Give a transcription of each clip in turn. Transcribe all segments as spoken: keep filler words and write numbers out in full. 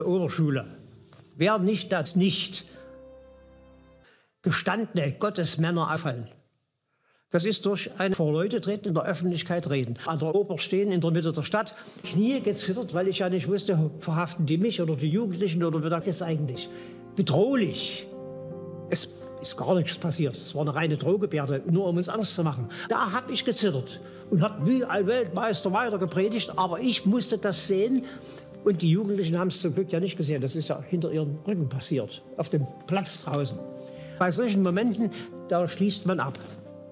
Oberschule. Wer nicht das nicht gestandene Gottesmänner auffallen. Das ist durch ein vor Leute treten, in der Öffentlichkeit reden. An der Oper stehen, in der Mitte der Stadt. Knie gezittert, weil ich ja nicht wusste, verhaften die mich oder die Jugendlichen oder was ist eigentlich bedrohlich. Es ist gar nichts passiert. Es war eine reine Drohgebärde, nur um uns Angst zu machen. Da habe ich gezittert und habe wie ein Weltmeister weiter gepredigt, aber ich musste das sehen. Und die Jugendlichen haben es zum Glück ja nicht gesehen. Das ist ja hinter ihren Rücken passiert, auf dem Platz draußen. Bei solchen Momenten, da schließt man ab.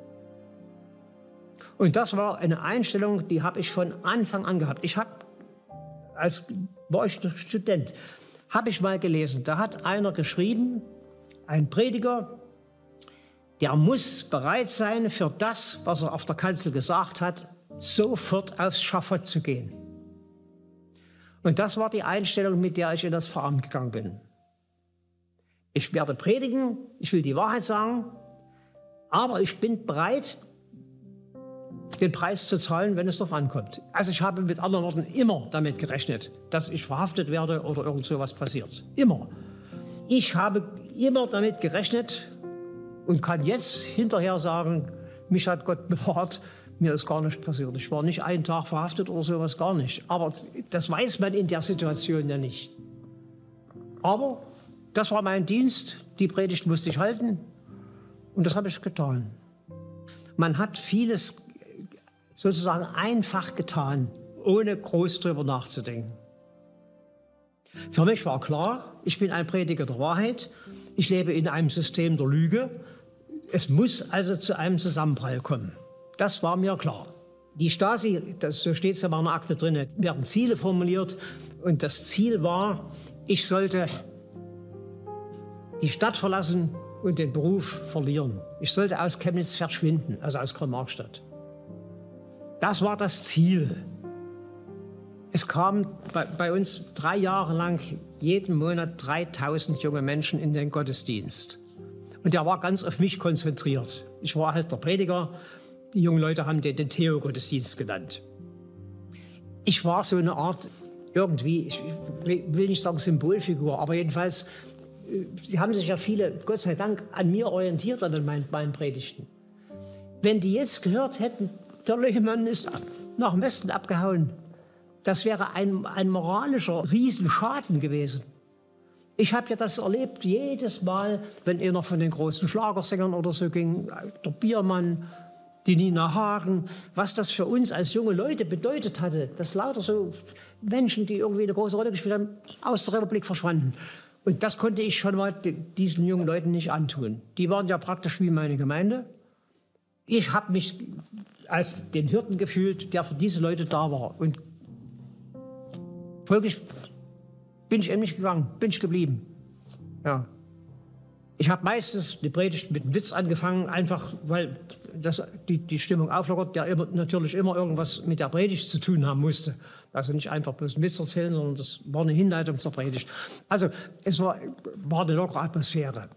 Und das war eine Einstellung, die habe ich von Anfang an gehabt. Ich habe, als war ich Student, habe ich mal gelesen, da hat einer geschrieben, ein Prediger, der muss bereit sein, für das, was er auf der Kanzel gesagt hat, sofort aufs Schafott zu gehen. Und das war die Einstellung, mit der ich in das Pfarramt gegangen bin. Ich werde predigen, ich will die Wahrheit sagen, aber ich bin bereit, den Preis zu zahlen, wenn es darauf ankommt. Also ich habe mit anderen Worten immer damit gerechnet, dass ich verhaftet werde oder irgend so was passiert. Immer. Ich habe immer damit gerechnet und kann jetzt hinterher sagen, mich hat Gott bewahrt, mir ist gar nichts passiert. Ich war nicht einen Tag verhaftet oder sowas, gar nicht. Aber das weiß man in der Situation ja nicht. Aber das war mein Dienst, die Predigt musste ich halten und das habe ich getan. Man hat vieles sozusagen einfach getan, ohne groß drüber nachzudenken. Für mich war klar, ich bin ein Prediger der Wahrheit, ich lebe in einem System der Lüge, es muss also zu einem Zusammenprall kommen. Das war mir klar. Die Stasi, das, so steht es ja in meiner Akte drin, werden Ziele formuliert und das Ziel war, ich sollte die Stadt verlassen und den Beruf verlieren. Ich sollte aus Chemnitz verschwinden, also aus Karl-Marx-Stadt. Das war das Ziel. Es kamen bei, bei uns drei Jahre lang jeden Monat dreitausend junge Menschen in den Gottesdienst. Und der war ganz auf mich konzentriert. Ich war halt der Prediger. Die jungen Leute haben den, den Theo-Gottesdienst genannt. Ich war so eine Art, irgendwie, ich will nicht sagen Symbolfigur, aber jedenfalls, sie haben sich ja viele, Gott sei Dank, an mir orientiert, an meinen, meinen Predigten. Wenn die jetzt gehört hätten, der Lehmann ist nach dem Westen abgehauen, das wäre ein, ein moralischer Riesenschaden gewesen. Ich habe ja das erlebt, jedes Mal, wenn einer von den großen Schlagersängern oder so ging, der Biermann, die Nina Hagen, was das für uns als junge Leute bedeutet hatte, dass lauter so Menschen, die irgendwie eine große Rolle gespielt haben, aus der Republik verschwanden. Und das konnte ich schon mal diesen jungen Leuten nicht antun. Die waren ja praktisch wie meine Gemeinde. Ich habe mich als den Hirten gefühlt, der für diese Leute da war. Und folglich bin ich eben nicht gegangen, bin ich geblieben. Ja. Ich habe meistens die Predigt mit einem Witz angefangen, einfach weil das die, die Stimmung auflockert, der immer, natürlich immer irgendwas mit der Predigt zu tun haben musste. Also nicht einfach bloß einen Witz erzählen, sondern das war eine Hinleitung zur Predigt. Also es war, war eine lockere Atmosphäre.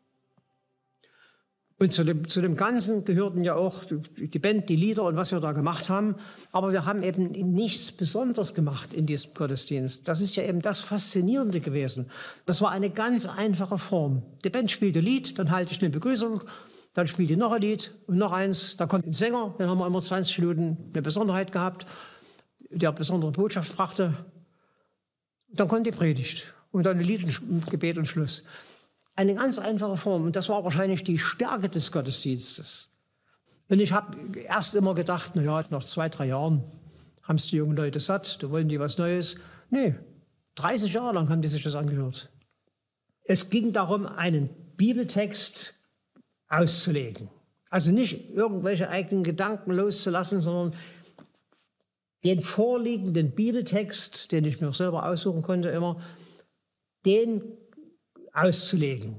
Und zu dem, zu dem Ganzen gehörten ja auch die Band, die Lieder und was wir da gemacht haben. Aber wir haben eben nichts Besonderes gemacht in diesem Gottesdienst. Das ist ja eben das Faszinierende gewesen. Das war eine ganz einfache Form. Die Band spielte Lied, dann halte ich eine Begrüßung, dann spielt die noch ein Lied und noch eins. Da kommt ein Sänger, dann haben wir immer zwanzig Minuten eine Besonderheit gehabt, der besondere Botschaft brachte. Dann kommt die Predigt und dann ein Lied, ein Gebet und Schluss. Eine ganz einfache Form. Und das war wahrscheinlich die Stärke des Gottesdienstes. Und ich habe erst immer gedacht, na ja, nach zwei, drei Jahren haben es die jungen Leute satt, da wollen die was Neues. Nee, dreißig Jahre lang haben die sich das angehört. Es ging darum, einen Bibeltext auszulegen. Also nicht irgendwelche eigenen Gedanken loszulassen, sondern den vorliegenden Bibeltext, den ich mir selber aussuchen konnte immer, den auszulegen.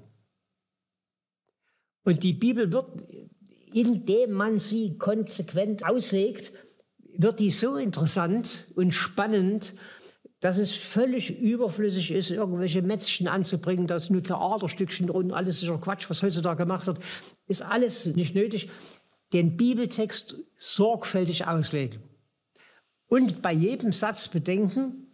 Und die Bibel wird, indem man sie konsequent auslegt, wird die so interessant und spannend, dass es völlig überflüssig ist, irgendwelche Mätzchen anzubringen, das Nuklearaderstückchen und alles sicher Quatsch, was heutzutage gemacht wird, ist alles nicht nötig. Den Bibeltext sorgfältig auslegen. Und bei jedem Satz bedenken,